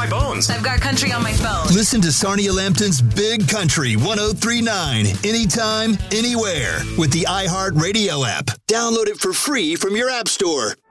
my bones. I've got country on my phone. Listen to Sarnia Lambton's Big Country 103.9 anytime, anywhere with the iHeartRadio app. Download it for free from your app store.